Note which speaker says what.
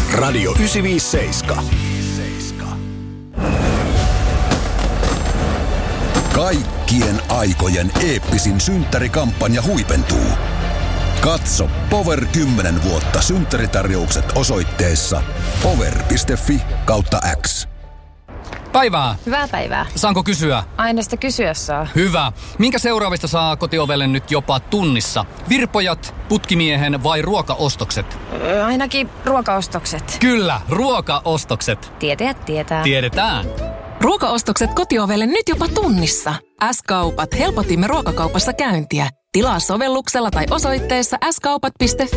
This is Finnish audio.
Speaker 1: Radio 957. Kaikkien aikojen eeppisin synttärikampanja huipentuu. Katso Power 10 vuotta synttäritarjoukset osoitteessa power.fi/X.
Speaker 2: Päivää.
Speaker 3: Hyvää päivää.
Speaker 2: Saanko kysyä?
Speaker 3: Aina sitä kysyä saa.
Speaker 2: Hyvä. Minkä seuraavista saa kotiovelle nyt jopa tunnissa? Virpojat, putkimiehen vai ruokaostokset?
Speaker 3: Ainakin ruokaostokset.
Speaker 2: Kyllä, ruokaostokset.
Speaker 3: Tietäjät tietää.
Speaker 2: Tiedetään.
Speaker 4: Ruokaostokset kotiovelle nyt jopa tunnissa. S-kaupat helpotimme ruokakaupassa käyntiä. Tilaa sovelluksella tai osoitteessa skaupat.fi.